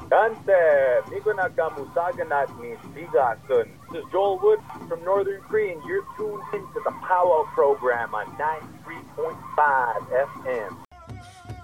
Kante, Miguna Kamusaganat ni Sigasun. This is Joel Wood from Northern Cree, and you're tuned into the Powwow program on 93.5 FM.